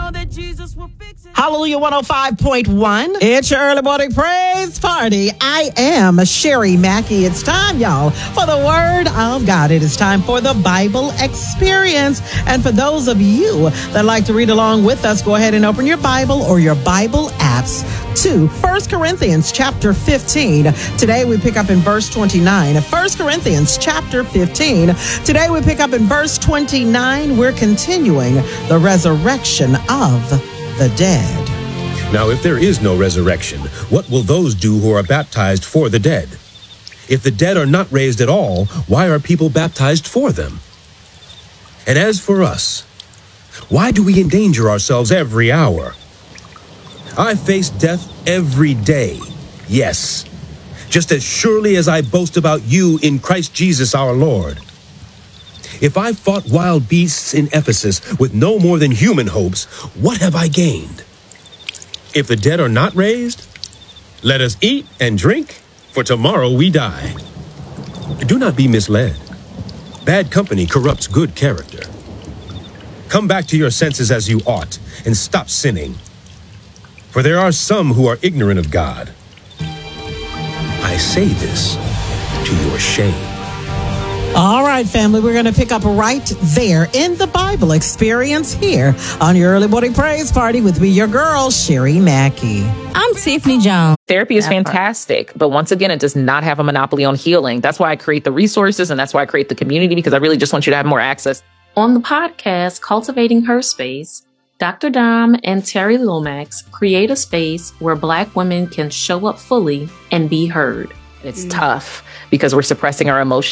Hallelujah 105.1. It's your early morning praise party. I am Sherry Mackey. It's time, y'all, for the Word of God. It is time for the Bible experience. And for those of you that like to read along with us, go ahead and open your Bible or your Bible apps to 1 Corinthians chapter 15. Today we pick up in verse 29. 1 Corinthians chapter 15. Today we pick up in verse 29. We're continuing the resurrection of the dead. Now, if there is no resurrection, what will those do who are baptized for the dead? If the dead are not raised at all, why are people baptized for them? And as for us, why do we endanger ourselves every hour? I face death every day, yes, just as surely as I boast about you in Christ Jesus our Lord. If I fought wild beasts in Ephesus with no more than human hopes, what have I gained? If the dead are not raised, let us eat and drink, for tomorrow we die. Do not be misled. Bad company corrupts good character. Come back to your senses as you ought, and stop sinning. For there are some who are ignorant of God. I say this to your shame. All right, family, we're going to pick up right there in the Bible experience here on your early morning praise party with me, your girl, Sherry Mackey. I'm Tiffany Jones. Therapy is fantastic, but once again, it does not have a monopoly on healing. That's why I create the resources and that's why I create the community, because I really just want you to have more access. On the podcast, Cultivating Her Space, Dr. Dom and Terry Lomax create a space where Black women can show up fully and be heard. It's tough because we're suppressing our emotions.